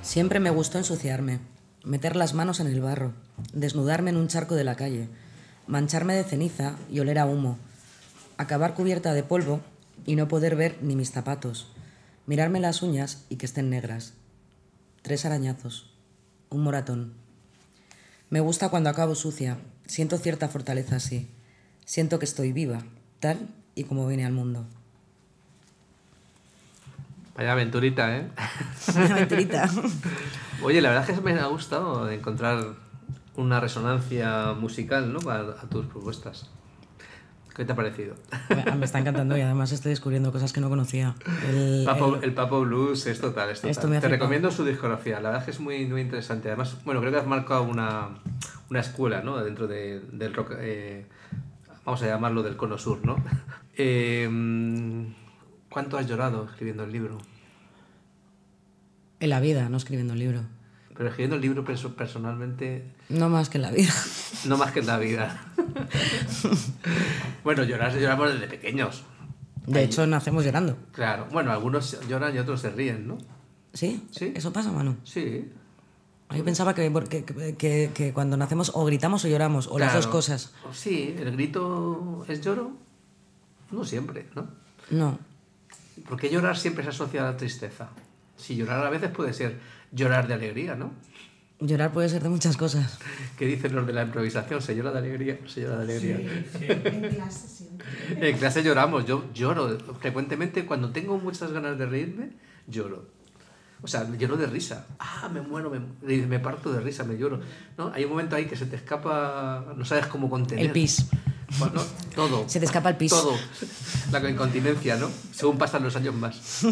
Siempre me gustó ensuciarme, meter las manos en el barro, desnudarme en un charco de la calle, mancharme de ceniza y oler a humo, acabar cubierta de polvo y no poder ver ni mis zapatos, mirarme las uñas y que estén negras. 3 arañazos, un moratón. Me gusta cuando acabo sucia, siento cierta fortaleza así, siento que estoy viva, tal y como vine al mundo. Vaya aventurita, ¿eh? Una aventurita. Oye, la verdad es que me ha gustado encontrar una resonancia musical, ¿no? A tus propuestas. ¿Qué te ha parecido? Me está encantando y además estoy descubriendo cosas que no conocía. El Papo Blues es total, es total. Esto me Te hace recomiendo su discografía, la verdad es que es muy, muy interesante. Además, bueno, creo que has marcado una escuela, ¿no? Dentro del rock, vamos a llamarlo del cono sur, ¿no? ¿Cuánto has llorado escribiendo el libro? En la vida, no escribiendo un libro. Pero escribiendo el libro personalmente... No más que en la vida. No más que en la vida. Bueno, lloramos desde pequeños. De hecho, nacemos llorando. Claro. Bueno, algunos lloran y otros se ríen, ¿no? ¿Sí? ¿Sí? ¿Eso pasa, Manu? Sí. Yo pensaba que cuando nacemos o gritamos o lloramos, o Claro. las dos cosas. Sí, el grito es lloro. No siempre, ¿no? No. ¿Por qué llorar siempre se asocia a la tristeza? Si llorar a veces puede ser llorar de alegría, ¿no? Llorar puede ser de muchas cosas. ¿Qué dicen los de la improvisación? ¿Se llora de alegría? Se llora de alegría. Sí. En clase siempre. En clase lloramos. Yo lloro frecuentemente. Cuando tengo muchas ganas de reírme, lloro. O sea, lloro de risa. Me muero, me parto de risa, me lloro, ¿no? Hay un momento ahí que se te escapa, no sabes cómo contener. El pis. Bueno, todo. Se te escapa el pis. Todo. La incontinencia, ¿no? Según pasan los años más.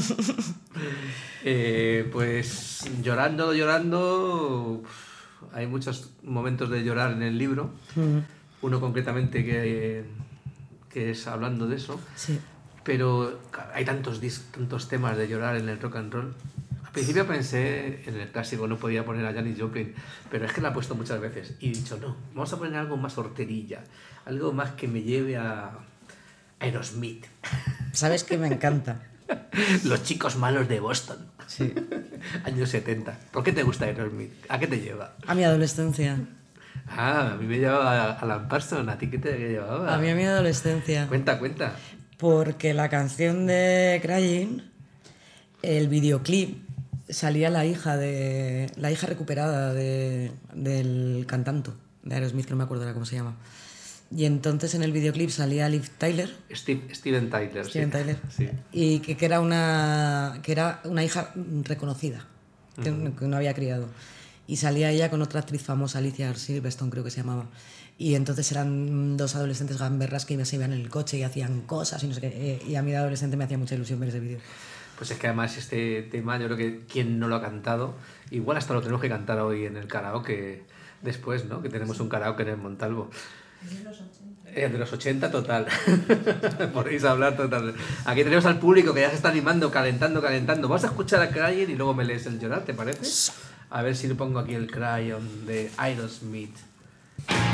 Pues llorando, hay muchos momentos de llorar en el libro. Uno concretamente que es hablando de eso. Sí. Pero hay tantos temas de llorar en el rock and roll. Al principio pensé en el clásico, no podía poner a Janis Joplin, pero es que la he puesto muchas veces y he dicho no, vamos a poner algo más horterilla, algo más que me lleve a Aerosmith. ¿Sabes qué me encanta? Los chicos malos de Boston. Sí. Años 70. ¿Por qué te gusta Aerosmith? ¿A qué te lleva? A mi adolescencia. A mí me llevaba a Alan Parsons. ¿A ti qué te llevaba? A mí a mi adolescencia. Cuenta. Porque la canción de Crying, el videoclip, salía la hija recuperada del cantante de Aerosmith, que no me acuerdo ahora cómo se llama. Y entonces en el videoclip salía Liv Tyler. Steven Tyler. Tyler. Sí. Y que era una hija reconocida, que no había criado. Y salía ella con otra actriz famosa, Alicia Silverstone creo que se llamaba. Y entonces eran 2 adolescentes gamberras que se iban en el coche y hacían cosas y no sé qué. Y a mí de adolescente me hacía mucha ilusión ver ese vídeo. Pues es que además este tema, yo creo que quien no lo ha cantado, igual hasta lo tenemos que cantar hoy en el karaoke después, ¿no? Que tenemos un karaoke en el Montalvo. Es de los 80. De los 80 total. Podéis hablar total. Aquí tenemos al público que ya se está animando, calentando. Vamos a escuchar a Crying y luego me lees el llorar, ¿te parece? A ver si le pongo aquí el Cry de Aerosmith.